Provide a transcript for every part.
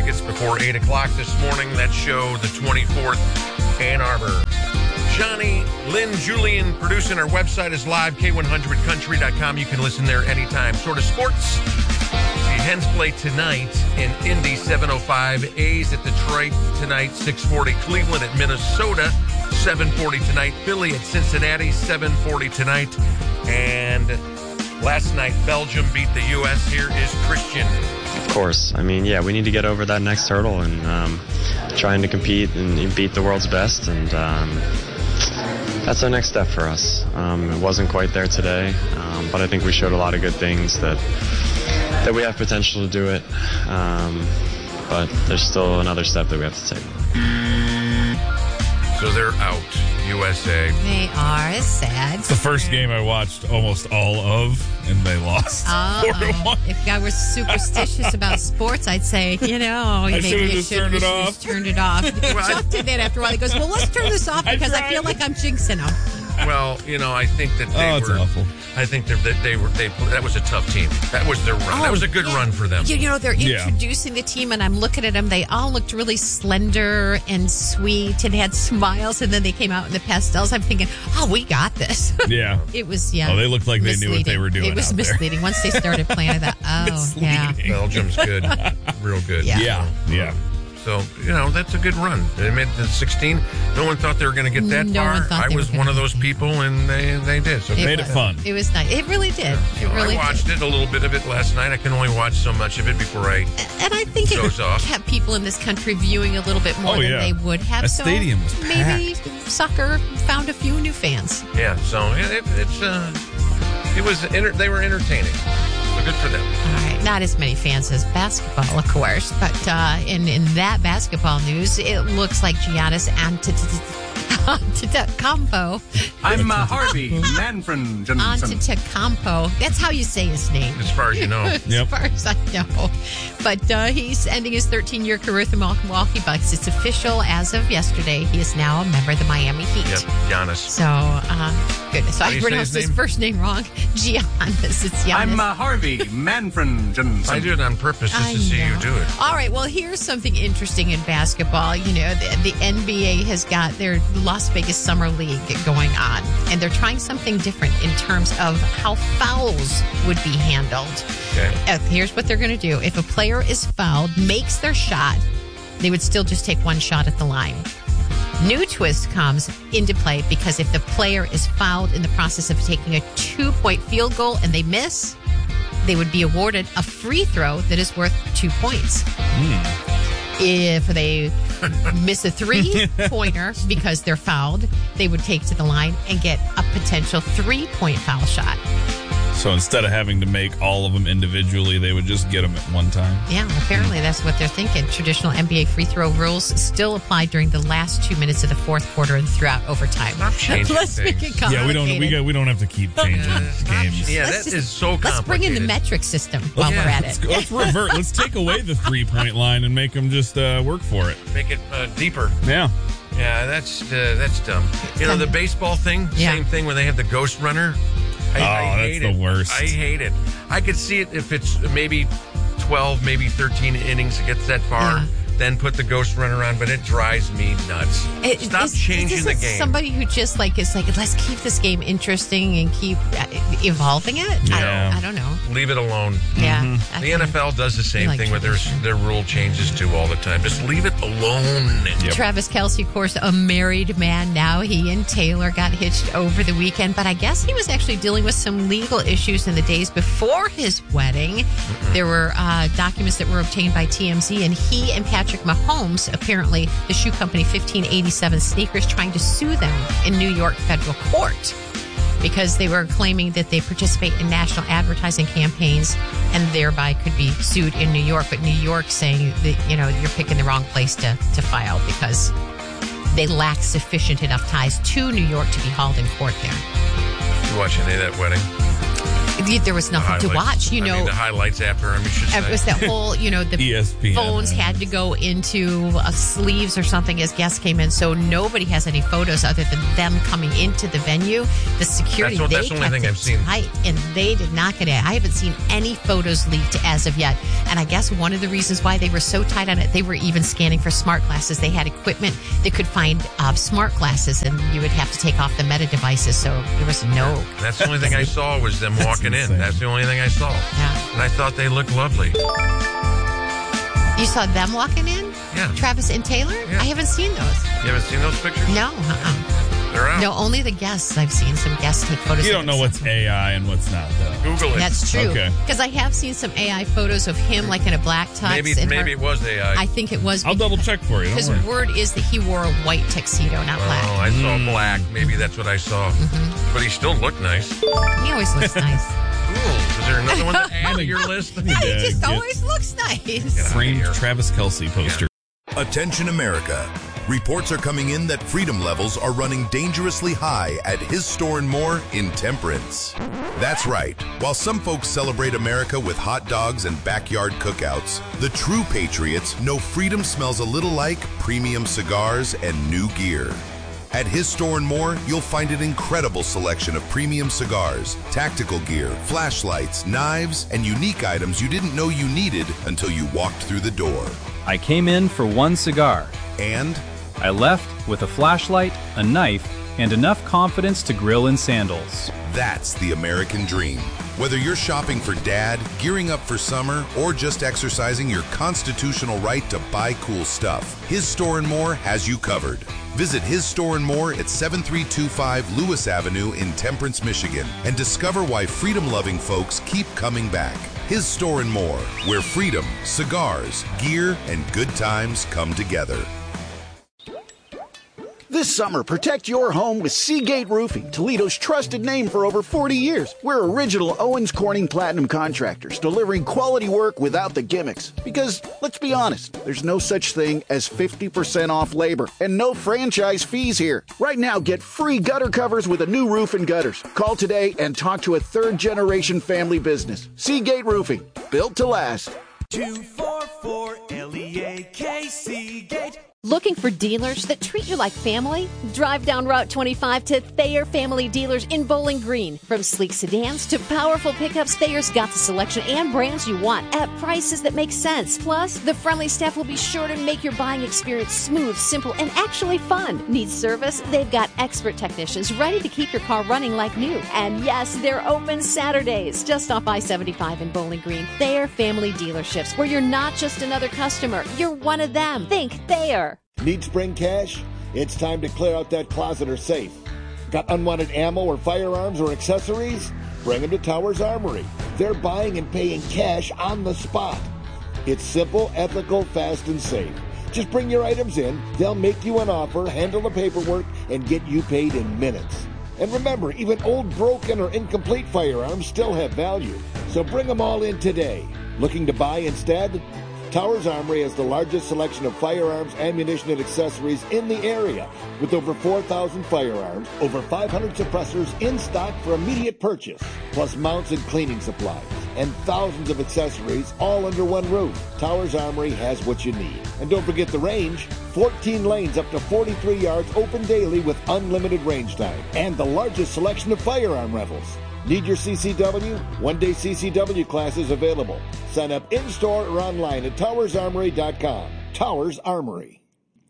tickets before 8 o'clock this morning. That show, the 24th, Ann Arbor. Johnny, Lynn, Julian producing. Our website is live, K100country.com. You can listen there anytime. Sort of sports. The Hens play tonight in Indy, 7:05. A's at Detroit tonight, 6:40. Cleveland at Minnesota, 7:40 tonight. Philly at Cincinnati, 7:40 tonight. And last night, Belgium beat the U.S. Here is Christian. Of course. I mean, we need to get over that next hurdle and trying to compete and beat the world's best. And that's our next step for us. It wasn't quite there today, but I think we showed a lot of good things that we have potential to do it. But there's still another step that we have to take. So they're out, USA. They are. It's sad. It's the first game I watched almost all of, and they lost 4-1. If I was superstitious about sports, I'd say, maybe I should have just turned it off. Just turned it off. Chuck did that after a while. He goes, well, let's turn this off because I feel like I'm jinxing them. Well, I think that they it's were. Awful. I think that was a tough team. That was their run. That was a good run for them. They're introducing the team, and I'm looking at them. They all looked really slender and sweet and had smiles, and then they came out in the pastels. I'm thinking, we got this. Yeah. It was, Oh, they looked like they knew what they were doing. It was misleading. Once they started playing, I thought, yeah. Belgium's good. Real good. Yeah. So, that's a good run. They made the 16. No one thought they were going to get that far. I was one of those people, and they did. So it made it fun. It was nice. It really did. I watched it, a little bit of it last night. I can only watch so much of it before I And I think it kept people in this country viewing a little bit more than they would have. The stadium was packed. Maybe soccer found a few new fans. Yeah, so they were entertaining. So good for them. All right, not as many fans as basketball, of course, but in that basketball news, it looks like Giannis Antetokounmpo. I'm Harvey Manfred Johnson. Antetokounmpo. That's how you say his name. As far as you know. As far as I know. But he's ending his 13-year career with the Milwaukee Bucks. It's official as of yesterday. He is now a member of the Miami Heat. Yep, Giannis. So, goodness. So I pronounced his first name wrong. Giannis. It's Giannis. I'm Harvey Manfred Johnson. I do it on purpose just to see you do it. All right. Well, here's something interesting in basketball. The NBA has got their Las Vegas Summer League going on, and they're trying something different in terms of how fouls would be handled. Okay. Here's what they're going to do. If a player is fouled, makes their shot, they would still just take one shot at the line. New twist comes into play because if the player is fouled in the process of taking a 2-point field goal and they miss, they would be awarded a free throw that is worth 2 points. If they miss a 3-pointer because they're fouled, they would take to the line and get a potential 3-point foul shot. So instead of having to make all of them individually, they would just get them at one time? Yeah, apparently that's what they're thinking. Traditional NBA free throw rules still apply during the last 2 minutes of the fourth quarter and throughout overtime. Let's make it complicated. We don't have to keep changing games. Yeah, that is so complicated. Let's bring in the metric system while we're at it. Let's revert. Let's take away the 3-point line and make them just work for it. Make it deeper. Yeah. Yeah, that's dumb. The baseball thing, same thing when they have the ghost runner. I hate that's it. the worst. I hate it. I could see it if it's maybe 12, maybe 13 innings, it gets that far. Yeah. Then put the ghost runner on, but it drives me nuts. Stop changing the game. Somebody who just is like, let's keep this game interesting and keep evolving it. Yeah. I don't know. Leave it alone. Yeah. Mm-hmm. The NFL does the same thing with their rule changes too all the time. Just leave it alone. Yep. Travis Kelce, of course, a married man now. He and Taylor got hitched over the weekend, but I guess he was actually dealing with some legal issues in the days before his wedding. Mm-hmm. There were documents that were obtained by TMZ, and he and Patrick Mahomes, apparently the shoe company 1587 Sneakers, trying to sue them in New York federal court because they were claiming that they participate in national advertising campaigns and thereby could be sued in New York. But New York saying that, you're picking the wrong place to file because they lack sufficient enough ties to New York to be hauled in court there. You watch any of that wedding? There was nothing to watch, the highlights after him. It was that whole, the ESPN phones had to go into sleeves or something as guests came in, so nobody has any photos other than them coming into the venue. The security, that's the only thing I've seen. Tight, and they did not get it. I haven't seen any photos leaked as of yet. And I guess one of the reasons why they were so tight on it, they were even scanning for smart glasses. They had equipment that could find smart glasses, and you would have to take off the Meta devices, so there was no. That's the only thing I saw was them walking in. That's the only thing I saw. Yeah. And I thought they looked lovely. You saw them walking in? Yeah. Travis and Taylor? Yeah. I haven't seen those. You haven't seen those pictures? No. They're out. No, only the guests. I've seen some guests take photos. You don't know what's AI and what's not, though. Google it. That's true. Okay. Because I have seen some AI photos of him, like in a black tux. Maybe it was AI. I think it was. I'll double check for you. His word is that he wore a white tuxedo, not black. Oh, I saw black. Maybe that's what I saw. Mm-hmm. But he still looked nice. He always looks nice. Cool. Is there another one to add to your list? Yeah, he just always looks nice. Framed Travis Kelce poster. Yeah. Attention America. Reports are coming in that freedom levels are running dangerously high at His Store & More in Temperance. That's right. While some folks celebrate America with hot dogs and backyard cookouts, the true patriots know freedom smells a little like premium cigars and new gear. At His Store & More, you'll find an incredible selection of premium cigars, tactical gear, flashlights, knives, and unique items you didn't know you needed until you walked through the door. I came in for one cigar. And I left with a flashlight, a knife, and enough confidence to grill in sandals. that's the American dream. Whether you're shopping for dad, gearing up for summer, or just exercising your constitutional right to buy cool stuff, His Store & More has you covered. Visit His Store & More at 7325 Lewis Avenue in Temperance, Michigan, and discover why freedom-loving folks keep coming back. His Store & More, where freedom, cigars, gear, and good times come together. This summer, protect your home with Seagate Roofing, Toledo's trusted name for over 40 years. We're original Owens Corning Platinum contractors, delivering quality work without the gimmicks. Because, let's be honest, there's no such thing as 50% off labor and no franchise fees here. Right now, get free gutter covers with a new roof and gutters. Call today and talk to a third-generation family business. Seagate Roofing, built to last. 244-LEAK Seagate. Looking for dealers that treat you like family? Drive down Route 25 to Thayer Family Dealers in Bowling Green. From sleek sedans to powerful pickups, Thayer's got the selection and brands you want at prices that make sense. Plus, the friendly staff will be sure to make your buying experience smooth, simple, and actually fun. Need service? They've got expert technicians ready to keep your car running like new. And yes, they're open Saturdays, just off I-75 in Bowling Green. Thayer Family Dealerships, where you're not just another customer, you're one of them. Think Thayer. Need spring cash? It's time to clear out that closet or safe. Got unwanted ammo or firearms or accessories? Bring them to Towers Armory. They're buying and paying cash on the spot. It's simple, ethical, fast, and safe. Just bring your items in, they'll make you an offer, handle the paperwork, and get you paid in minutes. And remember, even old, broken, or incomplete firearms still have value. So bring them all in today. Looking to buy instead? Towers Armory has the largest selection of firearms, ammunition, and accessories in the area, with over 4,000 firearms, over 500 suppressors in stock for immediate purchase, plus mounts and cleaning supplies, and thousands of accessories all under one roof. Towers Armory has what you need. And don't forget the range, 14 lanes up to 43 yards open daily with unlimited range time, and the largest selection of firearm rentals. Need your CCW? One-day CCW classes available. Sign up in-store or online at towersarmory.com. Towers Armory.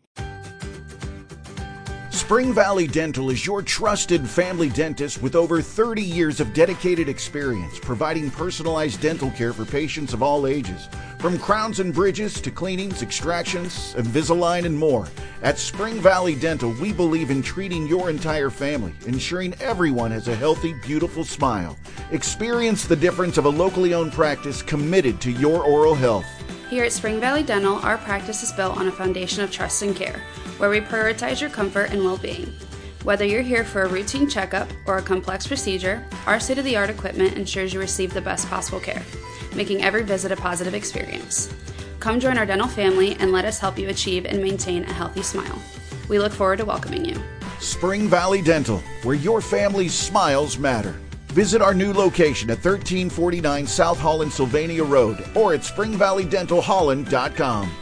Spring Valley Dental is your trusted family dentist with over 30 years of dedicated experience providing personalized dental care for patients of all ages. From crowns and bridges to cleanings, extractions, Invisalign, and more. At Spring Valley Dental, we believe in treating your entire family, ensuring everyone has a healthy, beautiful smile. Experience the difference of a locally owned practice committed to your oral health. Here at Spring Valley Dental, our practice is built on a foundation of trust and care, where we prioritize your comfort and well-being. Whether you're here for a routine checkup or a complex procedure, our state-of-the-art equipment ensures you receive the best possible care, making every visit a positive experience. Come join our dental family and let us help you achieve and maintain a healthy smile. We look forward to welcoming you. Spring Valley Dental, where your family's smiles matter. Visit our new location at 1349 South Holland Sylvania Road or at springvalleydentalholland.com.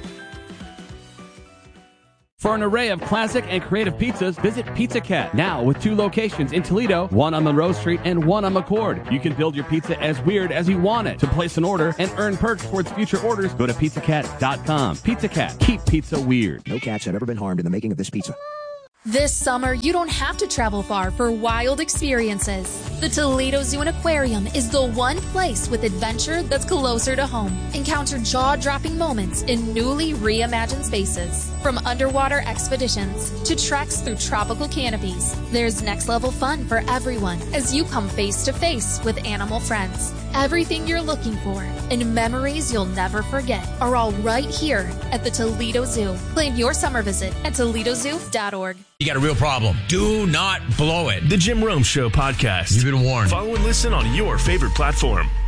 For an array of classic and creative pizzas, visit Pizza Cat, now with 2 locations in Toledo, one on Monroe Street and one on McCord. You can build your pizza as weird as you want it. To place an order and earn perks towards future orders, go to pizzacat.com. Pizza Cat, keep pizza weird. No cats have ever been harmed in the making of this pizza. This summer, you don't have to travel far for wild experiences. The Toledo Zoo and Aquarium is the one place with adventure that's closer to home. Encounter jaw-dropping moments in newly reimagined spaces. From underwater expeditions to treks through tropical canopies, there's next-level fun for everyone as you come face-to-face with animal friends. Everything you're looking for and memories you'll never forget are all right here at the Toledo Zoo. Plan your summer visit at ToledoZoo.org. You got a real problem. Do not blow it. The Jim Rome Show podcast. You've been warned. Follow and listen on your favorite platform.